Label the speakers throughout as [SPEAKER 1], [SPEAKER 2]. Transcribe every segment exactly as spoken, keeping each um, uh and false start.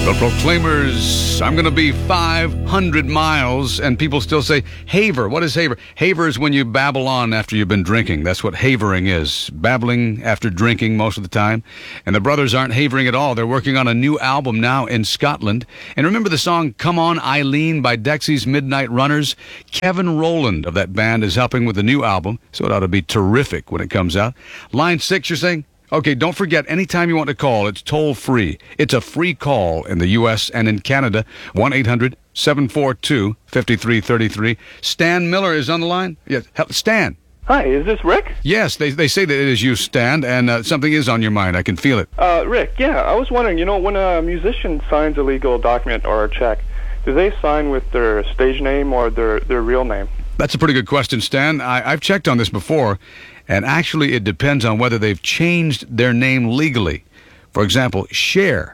[SPEAKER 1] The Proclaimers, I'm going to be five hundred miles, and people still say, haver. What is haver? Haver is when you babble on after you've been drinking. That's what havering is, babbling after drinking most of the time. And the brothers aren't havering at all. They're working on a new album now in Scotland. And remember the song Come On Eileen by Dexy's Midnight Runners? Kevin Rowland of that band is helping with the new album, so it ought to be terrific when it comes out. Line six, you're saying? Okay, don't forget, anytime you want to call, it's toll-free. It's a free call in the U S and in Canada, one eight hundred seven four two five three three three. Stan Miller is on the line. Yes, Stan.
[SPEAKER 2] Hi, is this Rick?
[SPEAKER 1] Yes, they they say that it is you, Stan, and uh, something is on your mind. I can feel it.
[SPEAKER 2] Uh, Rick, yeah, I was wondering, you know, when a musician signs a legal document or a check, do they sign with their stage name or their, their real name?
[SPEAKER 1] That's a pretty good question, Stan. I, I've checked on this before, and actually it depends on whether they've changed their name legally. For example, Cher,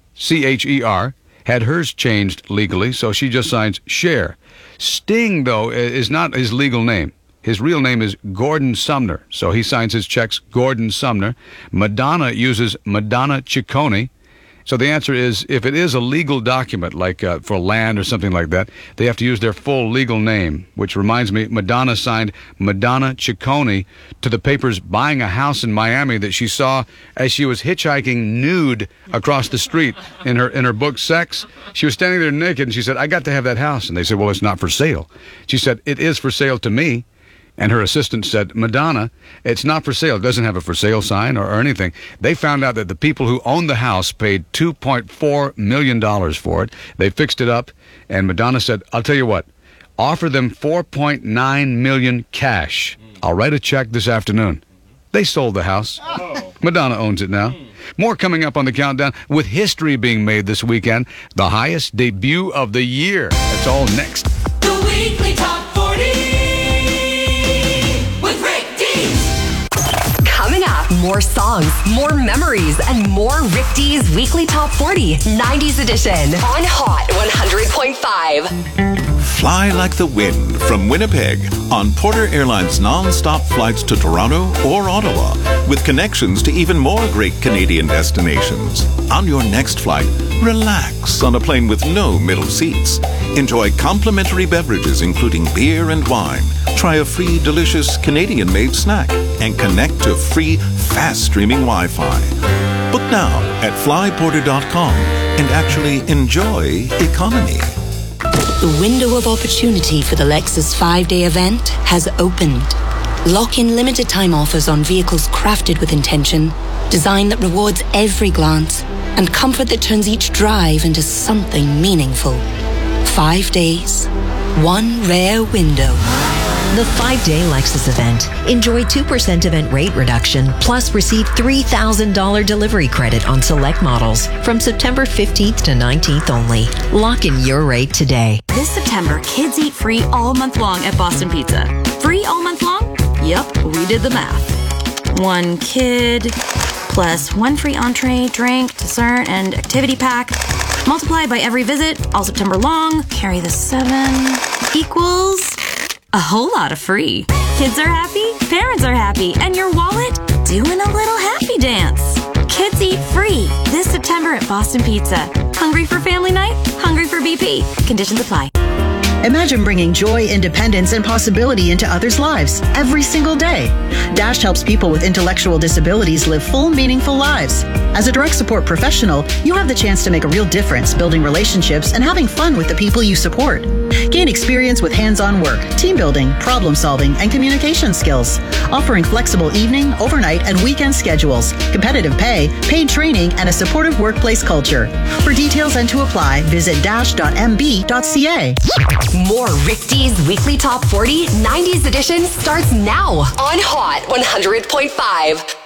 [SPEAKER 1] C H E R, had hers changed legally, so she just signs Cher. Sting, though, is not his legal name. His real name is Gordon Sumner, so he signs his checks Gordon Sumner. Madonna uses Madonna Ciccone. So the answer is, if it is a legal document, like uh, for land or something like that, they have to use their full legal name, which reminds me, Madonna signed Madonna Ciccone to the papers buying a house in Miami that she saw as she was hitchhiking nude across the street in her in her book, Sex. She was standing there naked, and she said, I got to have that house. And they said, well, it's not for sale. She said, it is for sale to me. And her assistant said, Madonna, it's not for sale. It doesn't have a for sale sign or, or anything. They found out that the people who owned the house paid two point four million dollars for it. They fixed it up, and Madonna said, I'll tell you what, offer them four point nine million dollars cash. I'll write a check this afternoon. They sold the house. Oh. Madonna owns it now. More coming up on the countdown, with history being made this weekend, the highest debut of the year. That's all next.
[SPEAKER 3] The Weekly Top forty.
[SPEAKER 4] Coming up, more songs, more memories, and more Rick D's Weekly Top forty nineties edition on Hot one hundred point five.
[SPEAKER 5] Fly like the wind from Winnipeg on Porter Airlines non-stop flights to Toronto or Ottawa with connections to even more great Canadian destinations. On your next flight, relax on a plane with no middle seats. Enjoy complimentary beverages including beer and wine. Try a free, delicious Canadian-made snack and connect to free, fast-streaming Wi-Fi. Book now at fly porter dot com and actually enjoy economy.
[SPEAKER 6] The window of opportunity for the Lexus five-day event has opened. Lock in limited time offers on vehicles crafted with intention, design that rewards every glance, and comfort that turns each drive into something meaningful. Five days, one rare window.
[SPEAKER 7] The five-day Lexus event. Enjoy two percent event rate reduction, plus receive three thousand dollars delivery credit on select models from September fifteenth to nineteenth only. Lock in your rate today.
[SPEAKER 8] This September, kids eat free all month long at Boston Pizza. Free all month long? Yup, we did the math. One kid plus one free entree, drink, dessert, and activity pack. Multiply by every visit, all September long. Carry the seven equals a whole lot of free. Kids are happy, parents are happy, and your wallet doing a little happy dance. Kids eat free this September at Boston Pizza. Hungry for family night? Hungry for B P. Conditions apply.
[SPEAKER 9] Imagine bringing joy, independence, and possibility into others' lives every single day. Dash helps people with intellectual disabilities live full, meaningful lives. As a direct support professional, you have the chance to make a real difference building relationships and having fun with the people you support. Gain experience with hands-on work, team building, problem solving, and communication skills. Offering flexible evening, overnight, and weekend schedules, competitive pay, paid training, and a supportive workplace culture. For details and to apply, visit dash dot m b dot c a.
[SPEAKER 4] More Rick D's Weekly Top forty nineties edition starts now on Hot one hundred point five.